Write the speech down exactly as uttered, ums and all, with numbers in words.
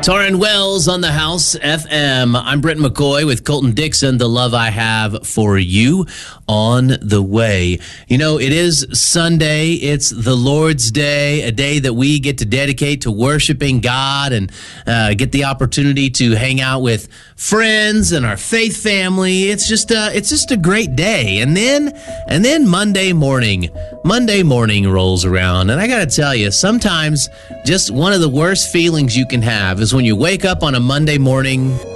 Torrin Wells on the House F M. I'm Brent McCoy with Colton Dixon. The love I have for you on the way. You know, it is Sunday. It's the Lord's Day, a day that we get to dedicate to worshiping God and uh, get the opportunity to hang out with friends and our faith family. It's just a, it's just a great day. And then, and then Monday morning, Monday morning rolls around. And I got to tell you, sometimes just one of the worst feelings you can have is when you wake up on a Monday morning